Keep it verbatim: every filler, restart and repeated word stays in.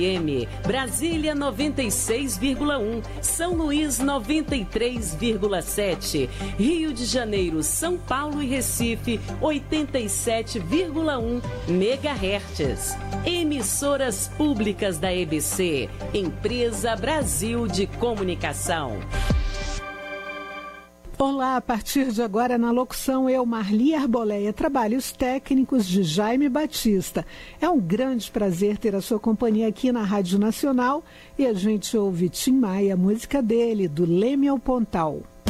M, Brasília noventa e seis vírgula um, São Luís noventa e três vírgula sete, Rio de Janeiro, São Paulo e Recife oitenta e sete vírgula um megahertz. Emissoras públicas da E B C, Empresa Brasil de Comunicação. Olá, a partir de agora na locução eu, Marli Arboleia, trabalhos técnicos de Jaime Batista. É um grande prazer ter a sua companhia aqui na Rádio Nacional e a gente ouve Tim Maia, a música dele, do Leme ao Pontal.